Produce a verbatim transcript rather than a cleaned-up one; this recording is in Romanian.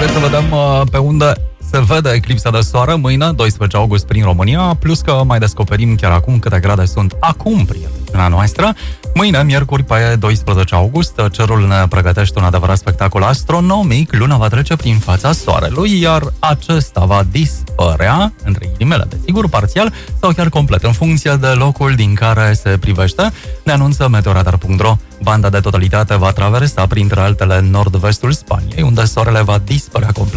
Haideți să vedem uh, pe unde se vede eclipsa de soare mâine, doisprezece august, prin România, plus că mai descoperim chiar acum câte grade sunt acum prietena noastră. Mâine, miercuri, pe doisprezece august, cerul ne pregătește un adevărat spectacol astronomic. Luna va trece prin fața soarelui, iar acesta va dispărea, între ghilimele, desigur, parțial sau chiar complet, în funcție de locul din care se privește. Ne anunță meteoradar punct ro. Banda de totalitate va traversa, printre altele, nord-vestul Spaniei, unde soarele va dispărea complet.